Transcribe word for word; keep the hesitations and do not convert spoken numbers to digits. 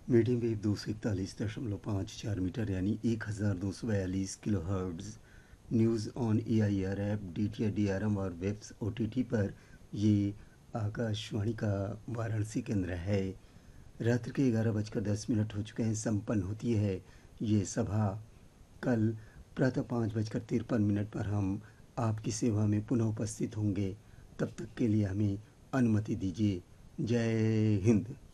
Medium wave दो सौ इकतालीस दशमलव पाँच चार मीटर यानी एक हज़ार दो सौ बयालीस kilo hertz. News on A I R app, D T R D R M और वेब्स ओ टी टी पर ये आकाशवाणी का वाराणसी केंद्र है। रात्रि के ग्यारह बजकर दस मिनट हो चुके हैं। संपन्न होती है ये सभा। कल प्रातः पाँच बजकर तिरपन मिनट पर हम आपकी सेवा में पुनः उपस्थित होंगे। तब तक के लिए हमें अनुमति दीजिए। जय हिंद।